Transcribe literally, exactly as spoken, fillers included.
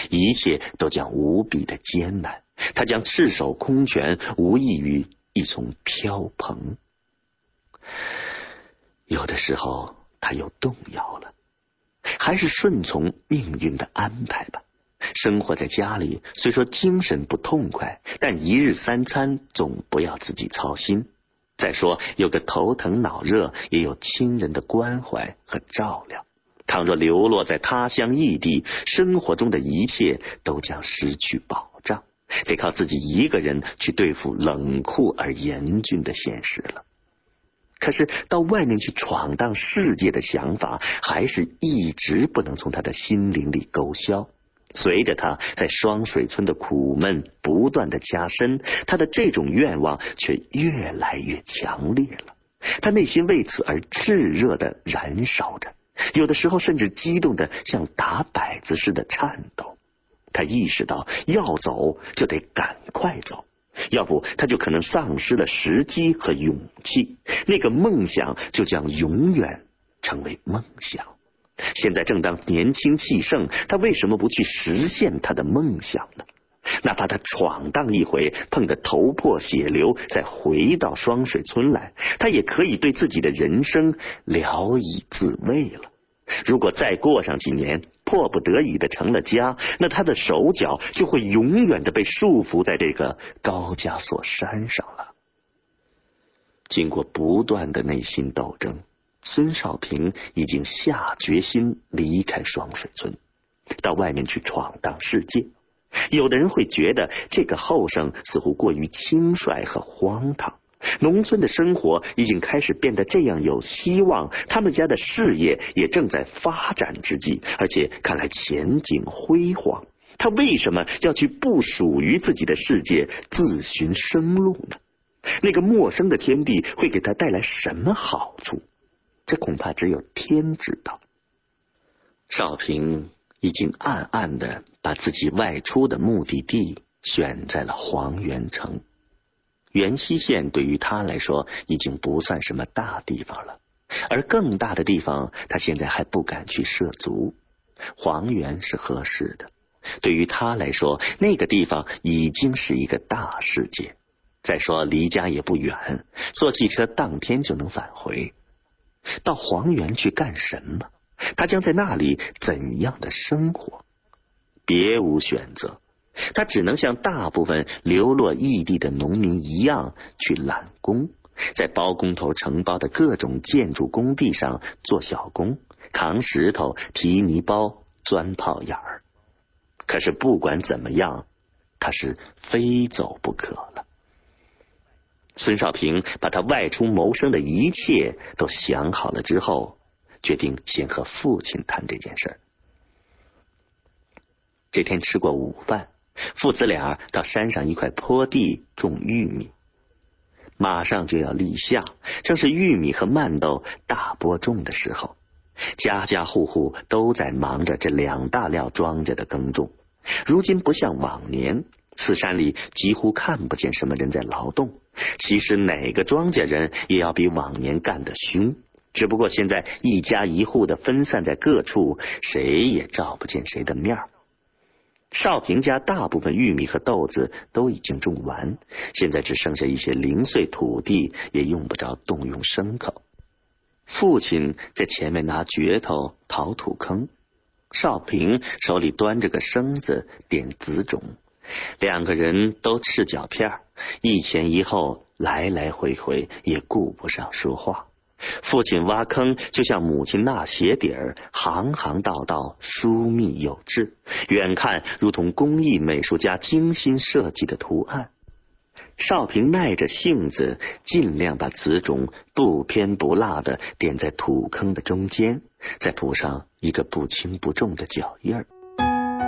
一切都将无比的艰难，他将赤手空拳，无异于一丛飘蓬。有的时候他又动摇了，还是顺从命运的安排吧。生活在家里，虽说精神不痛快，但一日三餐总不要自己操心。再说有个头疼脑热，也有亲人的关怀和照料。倘若流落在他乡异地，生活中的一切都将失去保障，得靠自己一个人去对付冷酷而严峻的现实了。可是到外面去闯荡世界的想法，还是一直不能从他的心灵里勾销。随着他在双水村的苦闷不断的加深，他的这种愿望却越来越强烈了。他内心为此而炽热的燃烧着，有的时候甚至激动的像打摆子似的颤抖。他意识到要走就得赶快走，要不他就可能丧失了时机和勇气，那个梦想就将永远成为梦想。现在正当年轻气盛，他为什么不去实现他的梦想呢？哪怕他闯荡一回，碰得头破血流，再回到双水村来，他也可以对自己的人生聊以自慰了。如果再过上几年，迫不得已的成了家，那他的手脚就会永远的被束缚在这个高加索山上了。经过不断的内心斗争，孙少平已经下决心离开双水村，到外面去闯荡世界。有的人会觉得这个后生似乎过于轻率和荒唐，农村的生活已经开始变得这样有希望，他们家的事业也正在发展之际，而且看来前景辉煌，他为什么要去不属于自己的世界自寻生路呢？那个陌生的天地会给他带来什么好处？这恐怕只有天知道。少平已经暗暗地把自己外出的目的地选在了黄原城。元溪县对于他来说已经不算什么大地方了，而更大的地方他现在还不敢去涉足。黄原是合适的，对于他来说那个地方已经是一个大世界。再说离家也不远，坐汽车当天就能返回。到黄原去干什么？他将在那里怎样的生活？别无选择，他只能像大部分流落异地的农民一样去揽工，在包工头承包的各种建筑工地上做小工，扛石头、提泥包、钻炮眼儿。可是不管怎么样，他是非走不可了。孙少平把他外出谋生的一切都想好了之后，决定先和父亲谈这件事儿。这天吃过午饭，父子俩到山上一块坡地种玉米，马上就要立夏，正是玉米和曼豆大播种的时候，家家户户都在忙着这两大料庄稼的耕种。如今不像往年，此山里几乎看不见什么人在劳动，其实哪个庄稼人也要比往年干得凶，只不过现在一家一户的分散在各处，谁也照不见谁的面儿。少平家大部分玉米和豆子都已经种完，现在只剩下一些零碎土地，也用不着动用牲口。父亲在前面拿镢头刨土坑，少平手里端着个绳子点子种，两个人都赤脚片，一前一后来来回回，也顾不上说话。父亲挖坑就像母亲纳鞋底儿，行行道道疏密有致，远看如同工艺美术家精心设计的图案。少平耐着性子，尽量把子种不偏不捺地点在土坑的中间，再铺上一个不轻不重的脚印儿。